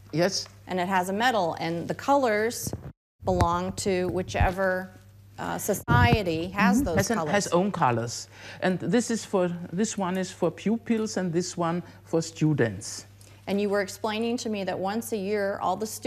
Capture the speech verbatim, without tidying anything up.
Yes. And it has a medal, and the colors belong to whichever uh, society has Mm-hmm. those has an, colors. has own colors. And this is for this one is for pupils, and this one for students. And you were explaining to me that once a year, all the students